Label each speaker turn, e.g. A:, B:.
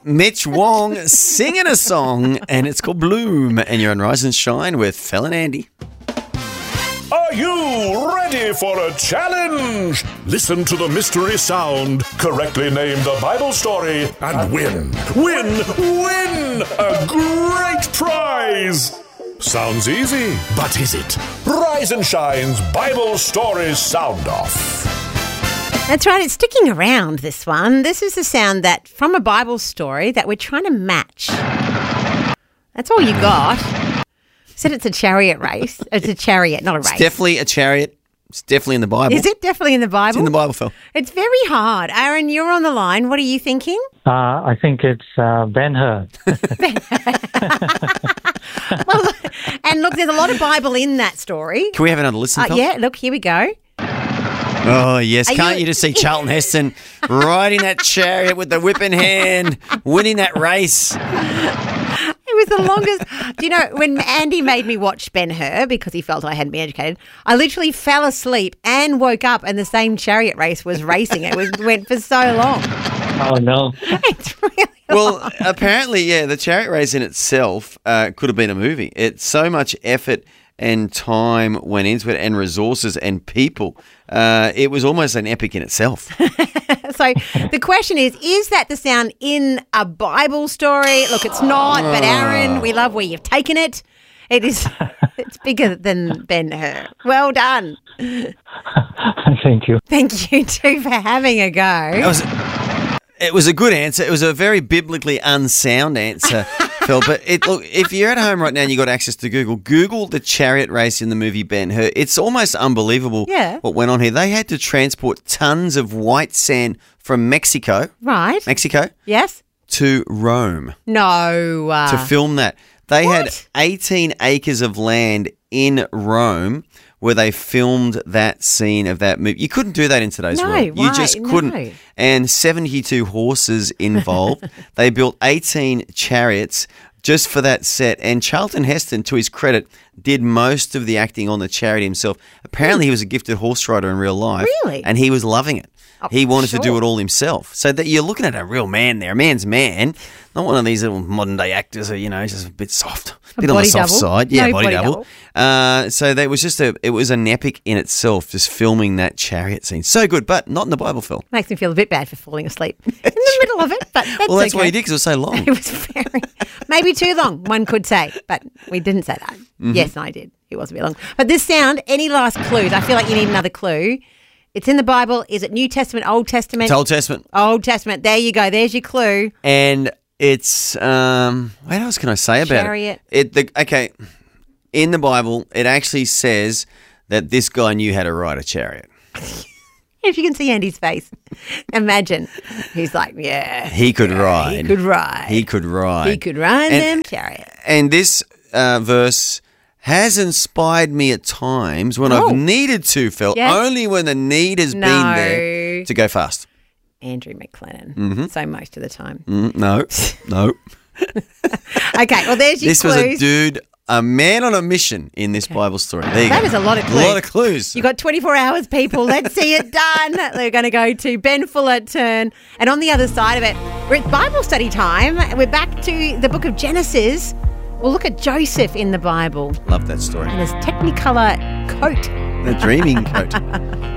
A: Mitch Wong singing a song, and it's called Bloom. And you're on Rise and Shine with Phil and Andy.
B: Are you ready for a challenge? Listen to the mystery sound, correctly name the Bible story, and win a great prize. Sounds easy, but is it? Rise and Shine's Bible Stories Sound Off.
C: That's right, it's sticking around, this one. This is the sound that from a Bible story that we're trying to match. That's all you got. Said it's a chariot race. It's a chariot, not a race.
A: It's definitely a chariot. It's definitely in the Bible.
C: Is it definitely in the Bible?
A: It's in the Bible, Phil.
C: It's very hard. Aaron, you're on the line. What are you thinking?
D: I think it's Ben-Hur.
C: Well, and look, there's a lot of Bible in that story.
A: Can we have another listen, Phil?
C: Yeah, look, here we go.
A: Oh, yes. Can't you just see Charlton Heston riding that chariot with the whip in hand, winning that race?
C: It was the longest. Do you know, when Andy made me watch Ben-Hur because he felt I hadn't been educated, I literally fell asleep and woke up and the same chariot race was racing. It went for so long.
D: Oh, no.
C: It's really
A: Well,
C: long.
A: apparently, yeah, the chariot race in itself could have been a movie. It's so much effort and time went into it and resources and people. It was almost an epic in itself.
C: So the question is that the sound in a Bible story? Look, it's not, but Aaron, we love where you've taken it. It is. It's bigger than Ben-Hur. Well done.
D: Thank you.
C: Thank you too for having a go.
A: It was a good answer. It was a very biblically unsound answer, Phil. But look, if you're at home right now and you got access to Google the chariot race in the movie Ben-Hur. It's almost unbelievable what went on here. They had to transport tons of white sand from Mexico.
C: Right.
A: Mexico.
C: Yes.
A: To Rome.
C: No.
A: To film that. They
C: What?
A: had 18 acres of land in Rome where they filmed that scene of that movie. You couldn't do that in today's world. You just couldn't.
C: No.
A: And 72 horses involved. They built 18 chariots just for that set. And Charlton Heston, to his credit, did most of the acting on the chariot himself. Apparently, he was a gifted horse rider in real life.
C: Really?
A: And he was loving it.
C: Oh,
A: He wanted to do
C: sure.
A: it all himself. So that you're looking at a real man there, a man's man, not one of these little modern day actors who, just a bit soft, a bit on the
C: body
A: soft
C: double?
A: side. Yeah,
C: No,
A: body
C: body
A: double. So that was it was an epic in itself, just filming that chariot scene. So good, but not in the Bible, Phil.
C: Makes me feel a bit bad for falling asleep in the middle of it, but that's
A: Well, that's
C: okay.
A: why he did, because it was so long.
C: It was maybe too long, one could say, but we didn't say that.
A: Mm-hmm.
C: Yes, I did. It was a bit long. But this sound, any last clues? I feel like you need another clue. It's in the Bible. Is it New Testament, Old Testament?
A: It's Old Testament.
C: Old Testament. There you go. There's your clue.
A: And it's, what else can I say about
C: Chariot.
A: it? Okay, in the Bible, it actually says that this guy knew how to ride a chariot.
C: If you can see Andy's face, imagine. He's like, yeah.
A: He could ride.
C: He could ride.
A: He could ride.
C: He could ride them chariot.
A: And this verse has inspired me at times when I've needed to, Phil,
C: Yes.
A: only when the need has been there to go fast.
C: Andrew McLennan.
A: Mm-hmm.
C: So most of the time.
A: No.
C: Okay, well, there's your
A: This
C: clues.
A: was a dude, a man on a mission in this Bible story. There you
C: That
A: go.
C: is a lot of clues.
A: A lot of clues.
C: You've got 24 hours, people. Let's see it done. We're going to go to Ben Fullerton. And on the other side of it, we're at Bible study time. We're back to the book of Genesis. We'll look at Joseph in the Bible
A: Love that story.
C: and his Technicolor coat.
A: The dreaming coat.